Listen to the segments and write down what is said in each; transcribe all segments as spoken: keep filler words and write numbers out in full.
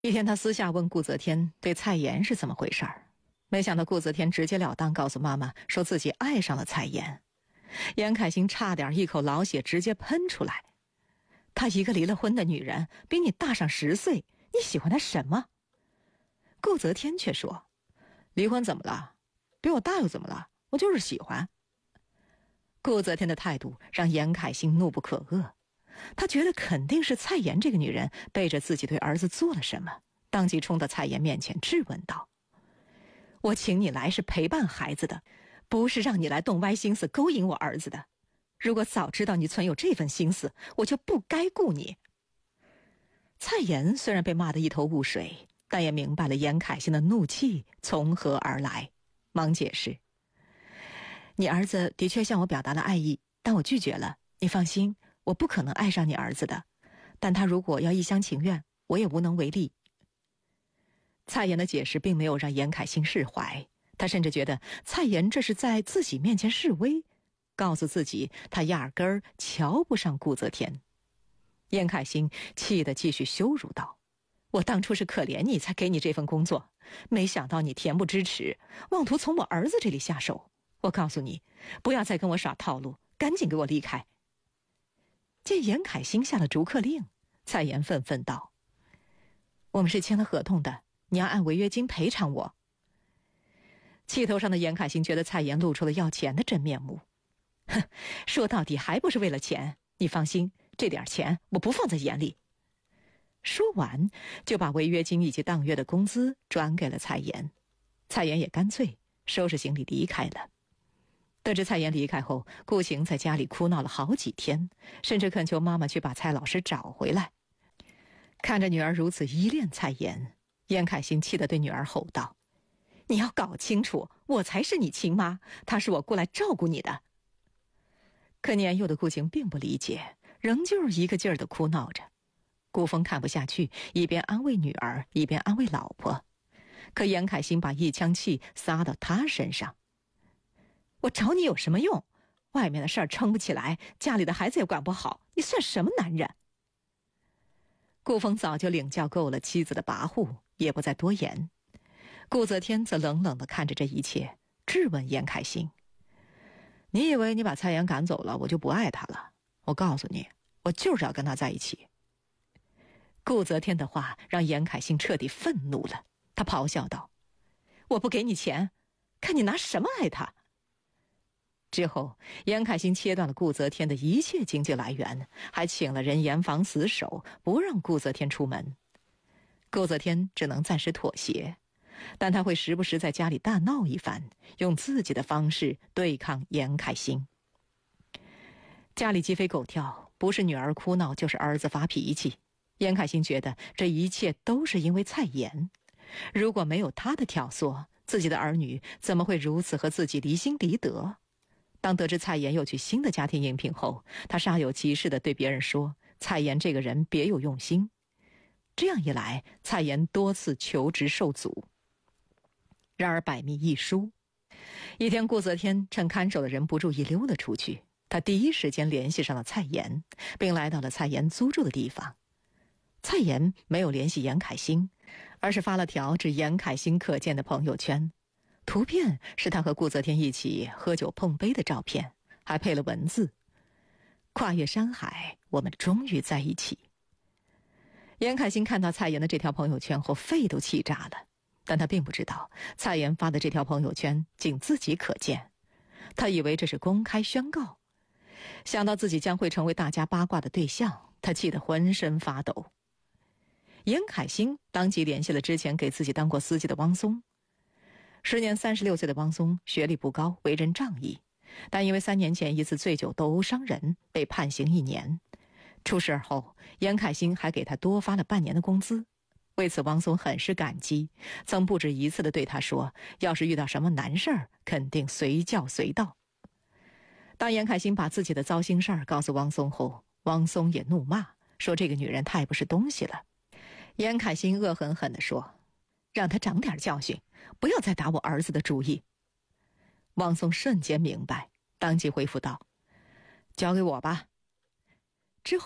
一天，他私下问顾泽天对蔡妍是怎么回事儿，没想到顾泽天直截了当告诉妈妈，说自己爱上了蔡妍。严凯欣差点一口老血直接喷出来。她一个离了婚的女人，比你大上十岁，你喜欢她什么？顾泽天却说，离婚怎么了？比我大又怎么了？我就是喜欢。顾泽天的态度让严凯欣怒不可遏，他觉得肯定是蔡妍这个女人背着自己对儿子做了什么，当即冲到蔡妍面前质问道，我请你来是陪伴孩子的，不是让你来动歪心思勾引我儿子的。如果早知道你存有这份心思，我就不该顾你。蔡妍虽然被骂得一头雾水，但也明白了严凯欣的怒气从何而来，忙解释，你儿子的确向我表达了爱意，但我拒绝了，你放心，我不可能爱上你儿子的，但他如果要一厢情愿，我也无能为力。蔡妍的解释并没有让严凯欣释怀，他甚至觉得蔡妍这是在自己面前示威，告诉自己他压根儿瞧不上顾泽天。严凯欣气得继续羞辱道，我当初是可怜你才给你这份工作，没想到你恬不知耻，妄图从我儿子这里下手。我告诉你，不要再跟我耍套路，赶紧给我离开。见严凯欣下了逐客令，蔡妍愤愤道，我们是签了合同的，你要按违约金赔偿我。气头上的严凯欣觉得蔡妍露出了要钱的真面目，哼，说到底还不是为了钱，你放心，这点钱我不放在眼里。说完就把违约金以及当月的工资转给了蔡妍，蔡妍也干脆收拾行李离开了。得知蔡妍离开后，顾晴在家里哭闹了好几天，甚至恳求妈妈去把蔡老师找回来。看着女儿如此依恋蔡妍，严凯欣气得对女儿吼道，你要搞清楚，我才是你亲妈，她是我过来照顾你的。可年幼的顾晴并不理解，仍旧一个劲儿地哭闹着。顾峰看不下去，一边安慰女儿，一边安慰老婆。可严凯欣把一腔气撒到他身上，我找你有什么用？外面的事儿撑不起来，家里的孩子也管不好，你算什么男人？顾峰早就领教够了妻子的跋扈，也不再多言。顾泽天则冷冷地看着这一切，质问严凯欣，你以为你把蔡妍赶走了，我就不爱她了？我告诉你，我就是要跟她在一起。顾泽天的话让严凯欣彻底愤怒了，他咆哮道，我不给你钱，看你拿什么爱她？之后，严凯欣切断了顾泽天的一切经济来源，还请了人严防死守，不让顾泽天出门。顾泽天只能暂时妥协，但他会时不时在家里大闹一番，用自己的方式对抗严凯欣。家里鸡飞狗跳，不是女儿哭闹，就是儿子发脾气。严凯欣觉得这一切都是因为蔡妍，如果没有他的挑唆，自己的儿女怎么会如此和自己离心离德？当得知蔡妍又去新的家庭应聘后，他煞有其事地对别人说，蔡妍这个人别有用心。这样一来，蔡妍多次求职受阻。然而百密一疏，一天顾泽天趁看守的人不注意溜了出去，他第一时间联系上了蔡妍，并来到了蔡妍租住的地方。蔡妍没有联系严凯欣，而是发了条只严凯欣可见的朋友圈，图片是他和顾泽天一起喝酒碰杯的照片，还配了文字，跨越山海，我们终于在一起。严凯欣看到蔡妍的这条朋友圈后，肺都气炸了，但他并不知道蔡妍发的这条朋友圈仅自己可见，他以为这是公开宣告。想到自己将会成为大家八卦的对象，他气得浑身发抖。严凯欣当即联系了之前给自己当过司机的汪松。时年三十六岁的汪松学历不高，为人仗义，但因为三年前一次醉酒斗殴伤人，被判刑一年。出事后，严凯欣还给他多发了半年的工资。为此，汪松很是感激，曾不止一次地对他说，要是遇到什么难事儿，肯定随叫随到。当严凯欣把自己的糟心事儿告诉汪松后，汪松也怒骂，说这个女人太不是东西了。严凯欣恶狠狠地说，让他长点教训，不要再打我儿子的主意。汪松瞬间明白，当即回复道，交给我吧。之后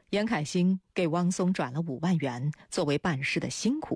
严凯兴给汪松转了五万元作为办事的辛苦